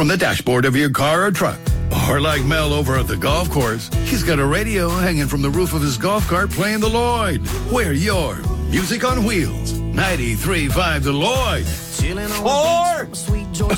from the dashboard of your car or truck. Or like Mel over at the golf course, he's got a radio hanging from the roof of his golf cart playing the Lloyd. We're your Music on Wheels. 93.5 The Lloyd. Chilling on the beach, sweet